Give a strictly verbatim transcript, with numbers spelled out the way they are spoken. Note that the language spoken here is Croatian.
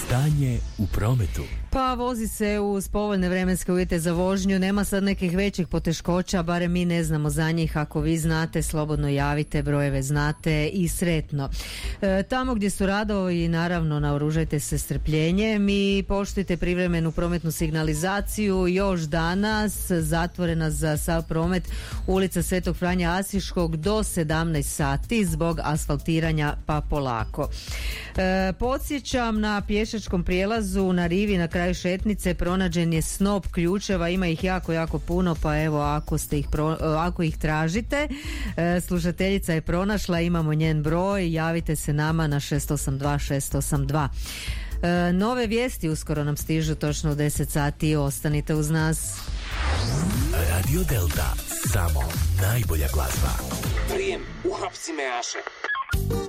Stanje u prometu. Pa vozi se uz povoljne vremenske uvjete za vožnju, nema sad nekih većih poteškoća, barem mi ne znamo za njih. Ako vi znate, slobodno javite, brojeve znate i sretno. E, tamo gdje su radovi, naravno, naoružajte se strpljenjem i poštujte privremenu prometnu signalizaciju. Još danas zatvorena za sav promet ulica Svetog Franje Asiškog do sedamnaest sati zbog asfaltiranja, pa polako. E, podsjećam, na pješačkom prijelazu na rivi na kraju šetnice pronađen je snop ključeva, ima ih jako, jako puno, pa evo ako, ste ih, pro, ako ih tražite, e, slušateljica je pronašla, imamo njen broj, javite se nama na šest osam dva šest osam dva. E, nove vijesti uskoro nam stižu točno u deset sati, ostanite uz nas. Radio Delta, samo najbolja glazba. Prijem, uhapsi me Aše.